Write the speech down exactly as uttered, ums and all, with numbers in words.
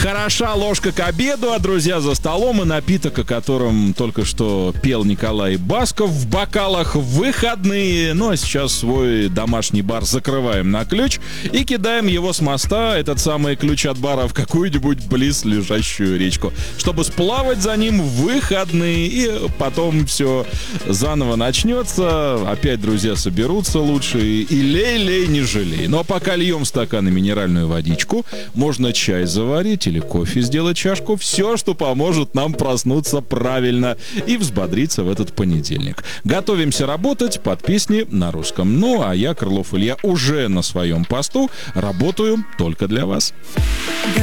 Хороша ложка к обеду, а друзья за столом, и напиток, о котором только что пел Николай Басков в бокалах, в выходные. Ну а сейчас свой домашний бар закрываем на ключ и кидаем его с моста, этот самый ключ от бара, в какую-нибудь близлежащую речку, чтобы сплавать за ним в выходные, и потом все заново начнется. Опять друзья соберутся лучше, и лей-лей, не жалей. Ну а пока льем стаканы минеральную водичку, можно чай заварить или кофе сделать чашку. Все, что поможет нам проснуться правильно и взбодриться в этот понедельник. Готовимся работать под песни на русском. Ну, а я, Крылов Илья, уже на своем посту работаю только для вас.